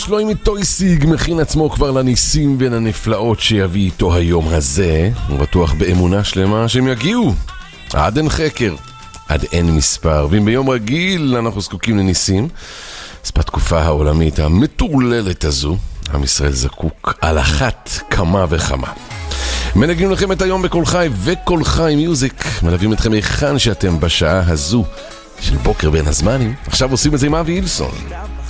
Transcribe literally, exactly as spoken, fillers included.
שלוימי טויסיג מכין עצמו כבר לניסים ולנפלאות שיביא איתו היום הזה. הוא בטוח באמונה שלמה שהם יגיעו עד אין חקר, עד אין מספר. ואם ביום רגיל אנחנו זקוקים לניסים, אז בתקופה העולמית המטורללת הזו עם ישראל זקוק על אחת כמה וכמה. מנגנים לכם את היום בכל חי וכל חי מיוזיק, מלווים אתכם היכן שאתם בשעה הזו של בוקר בין הזמנים. עכשיו עושים את זה עם אבי הילסון.